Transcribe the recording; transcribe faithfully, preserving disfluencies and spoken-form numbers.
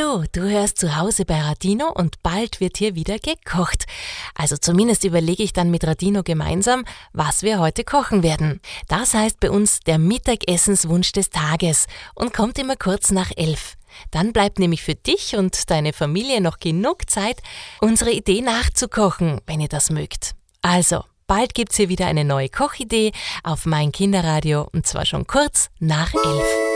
Hallo, du hörst zu Hause bei Radino und bald wird hier wieder gekocht. Also zumindest überlege ich dann mit Radino gemeinsam, was wir heute kochen werden. Das heißt bei uns der Mittagessenswunsch des Tages und kommt immer kurz nach elf. Dann bleibt nämlich für dich und deine Familie noch genug Zeit, unsere Idee nachzukochen, wenn ihr das mögt. Also, bald gibt's hier wieder eine neue Kochidee auf mein Kinderradio und zwar schon kurz nach elf.